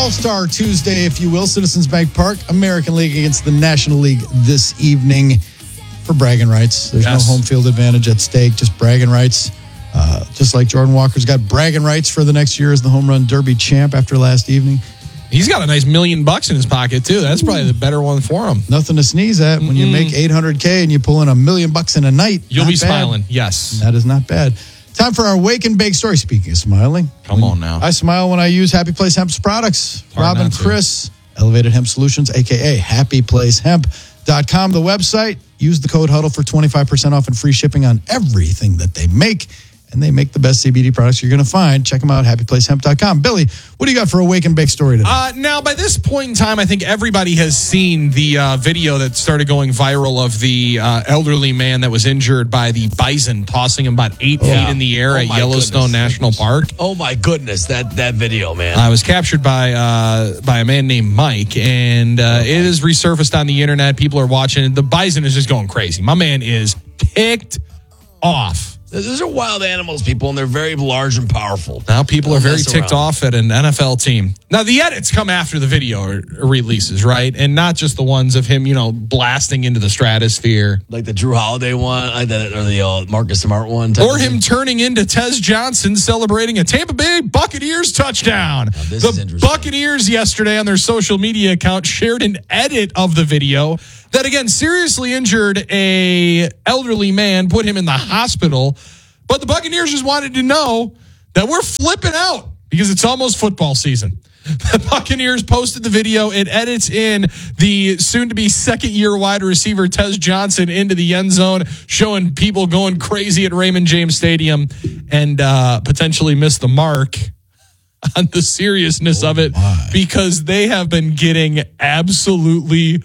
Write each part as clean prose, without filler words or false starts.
All-Star Tuesday, if you will. Citizens Bank Park, American League against the National League this evening for bragging rights. There's no home field advantage at stake, just bragging rights. Just like Jordan Walker's got bragging rights for the next year as the home run derby champ after last evening. He's got a nice $1 million in his pocket, too. That's probably the better one for him. Nothing to sneeze at. When you make $800K and you pull in $1 million in a night, you'll be smiling. Yes. That is not bad. Time for our Wake and Bake story. Speaking of smiling. Come on now. I smile when I use Happy Place Hemp's products. Rob and Chris, Elevated Hemp Solutions, a.k.a. HappyPlaceHemp.com, the website. Use the code HUDDLE for 25% off and free shipping on everything that they make. And they make the best CBD products you're going to find. Check them out, HappyPlaceHemp.com. Billy, what do you got for a Wake and Bake story today? Now, by this point in time, I think everybody has seen the video that started going viral of the elderly man that was injured by the bison tossing him about 8 feet in the air at Yellowstone National Park. Oh, my goodness, that video, man. I was captured by a man named Mike, and it is resurfaced on the internet. People are watching. The bison is just going crazy. My man is ticked off. Those are wild animals, people, and they're very large and powerful. Now people are very ticked off at an NFL team. Now, the edits come after the video releases, right? And not just the ones of him, blasting into the stratosphere. Like the Drew Holiday one, or the Marcus Smart one. Or him turning into Tez Johnson celebrating a Tampa Bay Buccaneers touchdown. The Buccaneers yesterday on their social media account shared an edit of the video that, again, seriously injured a elderly man, put him in the hospital. But the Buccaneers just wanted to know that we're flipping out because it's almost football season. The Buccaneers posted the video. It edits in the soon-to-be second-year wide receiver Tez Johnson into the end zone, showing people going crazy at Raymond James Stadium and potentially miss the mark on the seriousness of it because they have been getting absolutely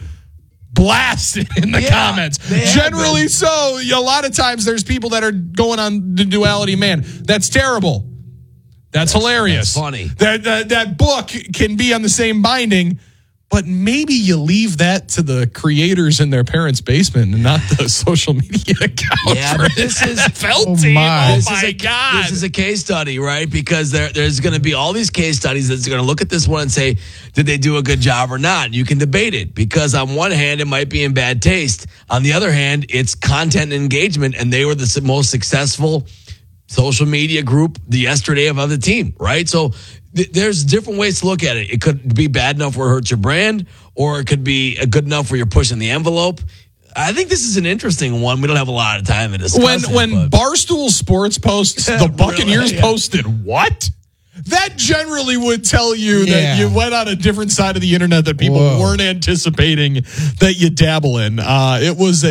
blasted in the comments. Generally so. A lot of times there's people that are going on the duality. Man, that's terrible. That's hilarious. That's funny. That book can be on the same binding, but maybe you leave that to the creators in their parents' basement and not the social media account. Yeah, but this is NFL team. Oh my God. This is a case study, right? Because there's going to be all these case studies that's going to look at this one and say, did they do a good job or not? You can debate it because on one hand, it might be in bad taste. On the other hand, it's content and engagement, and they were the most successful social media group yesterday of the team, right? So there's different ways to look at it. It could be bad enough where it hurts your brand, or it could be good enough where you're pushing the envelope. I think this is an interesting one. We don't have a lot of time to discuss When Barstool Sports posts, the Buccaneers posted what? That generally would tell you that you went on a different side of the internet that people weren't anticipating that you dabble in. It was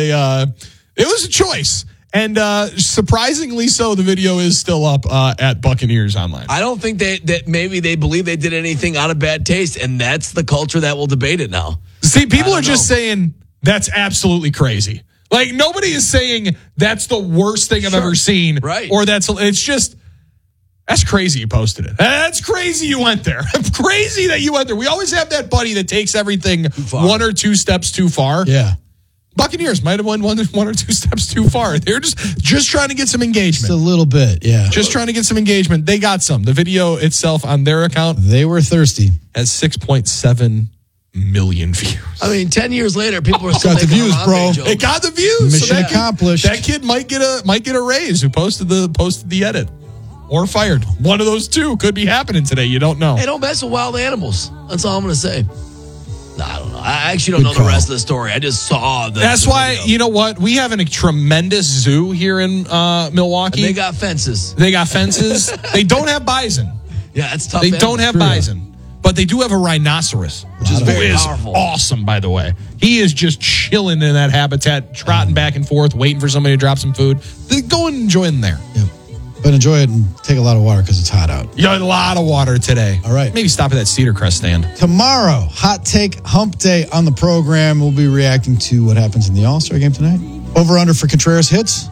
a choice. And surprisingly so, the video is still up at Buccaneers Online. I don't think that maybe they believe they did anything out of bad taste, and that's the culture that will debate it now. See, people are just saying that's absolutely crazy. Like, nobody is saying that's the worst thing I've ever seen. Right. Or it's just, that's crazy you posted it. That's crazy you went there. Crazy that you went there. We always have that buddy that takes everything one or two steps too far. Yeah. Buccaneers might have went one or two steps too far. They're just trying to get some engagement. Just a little bit, yeah. Just trying to get some engagement. They got some. The video itself on their account, they were thirsty. Has 6.7 million views. I mean, 10 years later, people are still got the views, bro. It got the views. Mission accomplished. That kid might get a raise who posted the edit. Or fired. One of those two could be happening today. You don't know. Hey, don't mess with wild animals. That's all I'm going to say. No, I don't know. I actually don't know the rest of the story. I just saw That's why, video. You know what? We have a tremendous zoo here in Milwaukee. And they got fences. They don't have bison. Yeah, that's tough. They don't have bison. But they do have a rhinoceros, which is very powerful. Awesome, by the way. He is just chilling in that habitat, trotting back and forth, waiting for somebody to drop some food. Go and enjoy in there. Yep. But enjoy it and take a lot of water because it's hot out. Yeah, a lot of water today. All right. Maybe stop at that Cedar Crest stand. Tomorrow, Hot Take Hump Day on the program. We'll be reacting to what happens in the All-Star game tonight. Over under for Contreras hits,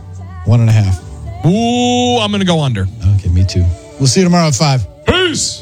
1.5. Ooh, I'm going to go under. Okay, me too. We'll see you tomorrow at 5. Peace.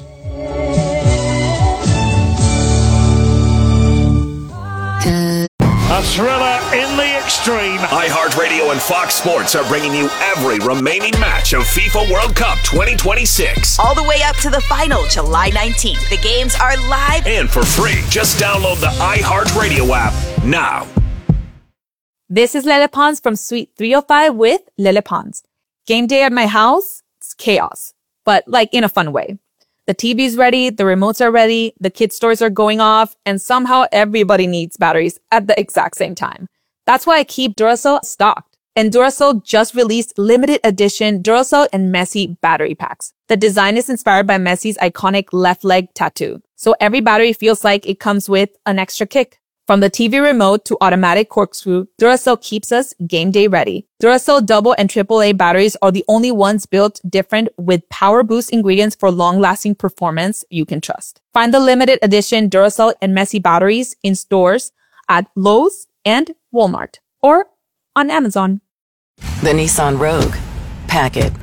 A thriller in the extreme. iHeartRadio and Fox Sports are bringing you every remaining match of FIFA World Cup 2026. All the way up to the final, July 19th. The games are live and for free. Just download the iHeartRadio app now. This is Lele Pons from Suite 305 with Lele Pons. Game day at my house, it's chaos, but like in a fun way. The TV's ready, the remotes are ready, the kids' toys are going off, and somehow everybody needs batteries at the exact same time. That's why I keep Duracell stocked. And Duracell just released limited edition Duracell and Messi battery packs. The design is inspired by Messi's iconic left leg tattoo. So every battery feels like it comes with an extra kick. From the TV remote to automatic corkscrew, Duracell keeps us game day ready. Duracell double and AAA batteries are the only ones built different with power boost ingredients for long-lasting performance you can trust. Find the limited edition Duracell and Messi batteries in stores at Lowe's and Walmart or on Amazon. The Nissan Rogue. Pack it.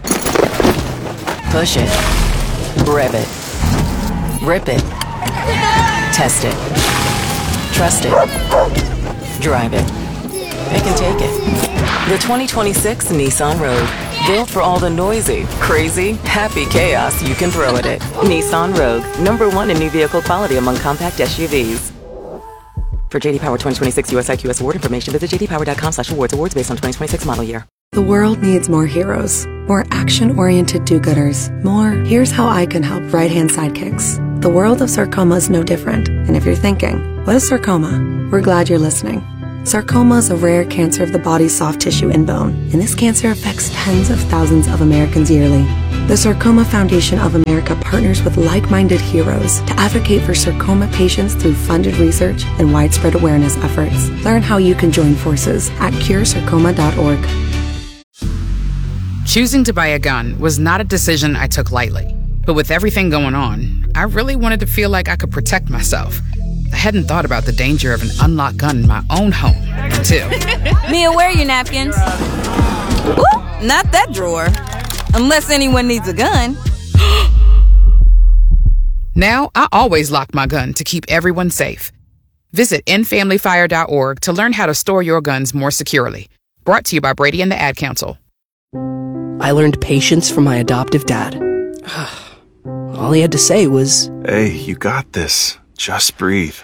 Push it. Rev it. Rip it. Test it. Trust it. Drive it. Pick and take it. The 2026 Nissan Rogue. Built for all the noisy, crazy, happy chaos you can throw at it. Nissan Rogue. #1 in new vehicle quality among compact SUVs. For JD Power 2026 US IQS award information, visit jdpower.com/awards. Awards based on 2026 model year. The world needs more heroes. More action-oriented do-gooders. More, here's how I can help right-hand sidekicks. The world of sarcoma is no different. And if you're thinking, what is sarcoma? We're glad you're listening. Sarcoma is a rare cancer of the body's soft tissue and bone, and this cancer affects tens of thousands of Americans yearly. The Sarcoma Foundation of America partners with like-minded heroes to advocate for sarcoma patients through funded research and widespread awareness efforts. Learn how you can join forces at curesarcoma.org. Choosing to buy a gun was not a decision I took lightly. But with everything going on, I really wanted to feel like I could protect myself. I hadn't thought about the danger of an unlocked gun in my own home until... Mia, where are your napkins? Ooh, not that drawer. Unless anyone needs a gun. Now, I always lock my gun to keep everyone safe. Visit endfamilyfire.org to learn how to store your guns more securely. Brought to you by Brady and the Ad Council. I learned patience from my adoptive dad. All he had to say was, "Hey, you got this. Just breathe."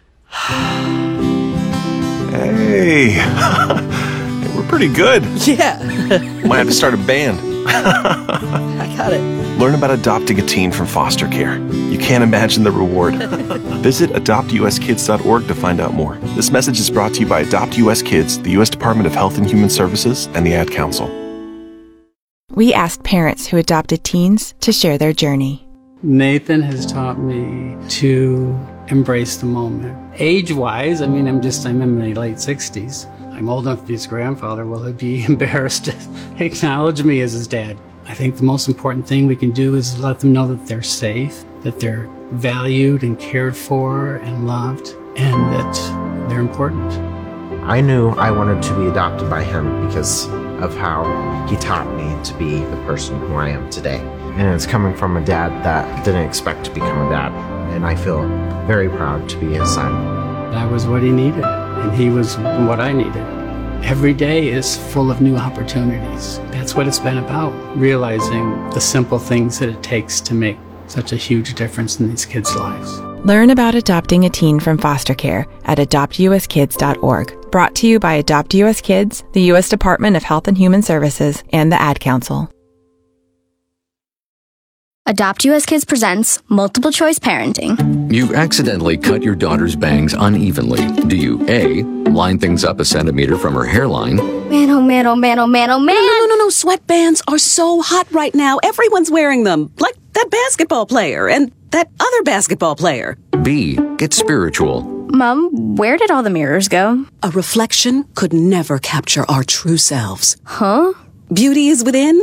Hey. We're pretty good. Yeah. Might have to start a band. I got it. Learn about adopting a teen from foster care. You can't imagine the reward. Visit adoptuskids.org to find out more. This message is brought to you by Adopt US Kids, the U.S. Department of Health and Human Services, and the Ad Council. We asked parents who adopted teens to share their journey. Nathan has taught me to embrace the moment. Age-wise, I'm in my late 60s. I'm old enough to be his grandfather. Will he be embarrassed to acknowledge me as his dad? I think the most important thing we can do is let them know that they're safe, that they're valued and cared for and loved, and that they're important. I knew I wanted to be adopted by him because of how he taught me to be the person who I am today. And it's coming from a dad that didn't expect to become a dad. And I feel very proud to be his son. I was what he needed, and he was what I needed. Every day is full of new opportunities. That's what it's been about, realizing the simple things that it takes to make such a huge difference in these kids' lives. Learn about adopting a teen from foster care at adoptuskids.org. Brought to you by Adopt US Kids, the U.S. Department of Health and Human Services, and the Ad Council. Adopt US Kids presents Multiple Choice Parenting. You've accidentally cut your daughter's bangs unevenly. Do you A, line things up a centimeter from her hairline? Man, oh man, oh man, oh man, oh man. No. Sweatbands are so hot right now. Everyone's wearing them. Like that basketball player and that other basketball player. B, get spiritual. Mom, where did all the mirrors go? A reflection could never capture our true selves. Huh? Beauty is within.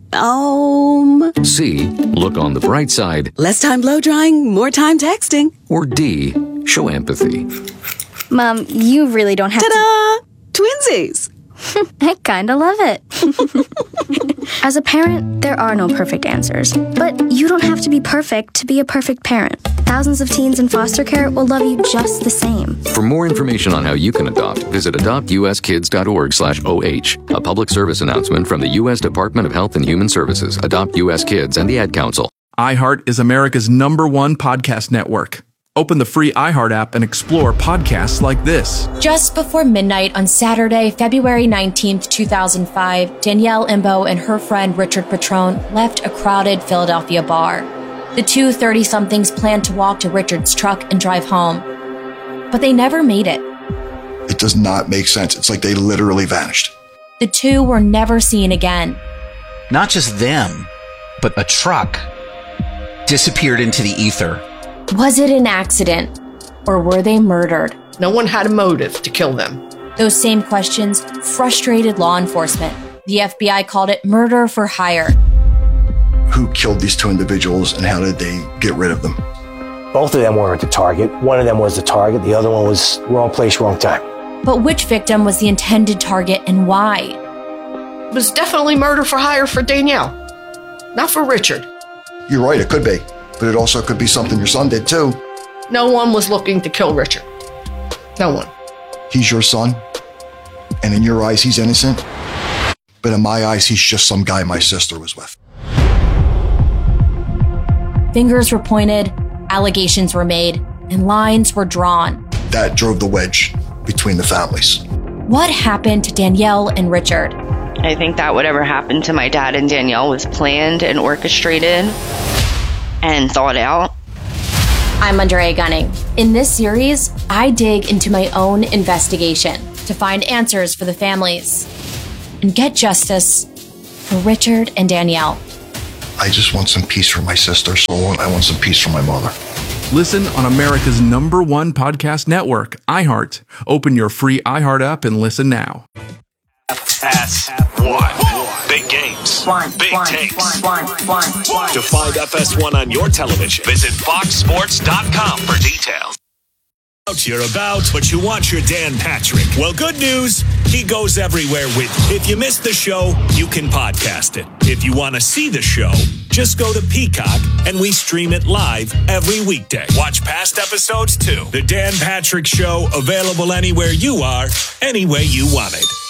C, look on the bright side. Less time blow drying, more time texting. Or D, show empathy. Mom, you really don't have Ta-da! Twinsies! I kinda love it. As a parent, there are no perfect answers. But you don't have to be perfect to be a perfect parent. Thousands of teens in foster care will love you just the same. For more information on how you can adopt, visit adoptuskids.org/OH. A public service announcement from the U.S. Department of Health and Human Services, Adopt U.S. Kids, and the Ad Council. iHeart is America's #1 podcast network. Open the free iHeart app and explore podcasts like this. Just before midnight on Saturday, February 19th, 2005, Danielle Imbo and her friend Richard Petrone left a crowded Philadelphia bar. The two 30-somethings planned to walk to Richard's truck and drive home, but they never made it. It does not make sense. It's like they literally vanished. The two were never seen again. Not just them, but a truck disappeared into the ether. Was it an accident, or were they murdered? No one had a motive to kill them. Those same questions frustrated law enforcement. The FBI called it murder for hire. Who killed these two individuals and how did they get rid of them? Both of them weren't the target. One of them was the target. The other one was wrong place, wrong time. But which victim was the intended target and why? It was definitely murder for hire for Danielle, not for Richard. You're right, it could be. But it also could be something your son did too. No one was looking to kill Richard. No one. He's your son, and in your eyes, he's innocent. But in my eyes, he's just some guy my sister was with. Fingers were pointed, allegations were made, and lines were drawn. That drove the wedge between the families. What happened to Danielle and Richard? I think that whatever happened to my dad and Danielle was planned and orchestrated and thought out. I'm Andrea Gunning. In this series, I dig into my own investigation to find answers for the families and get justice for Richard and Danielle. I just want some peace for my sister, so I want some peace for my mother. Listen on America's #1 podcast network, iHeart. Open your free iHeart app and listen now. FS1. Big games. Big takes. To find FS1 on your television, visit foxsports.com for details. You're about, but you want your Dan Patrick. Well, good news. He goes everywhere with you. If you missed the show, you can podcast it. If you want to see the show, just go to Peacock and we stream it live every weekday. Watch past episodes too. The Dan Patrick Show, available anywhere you are, any way you want it.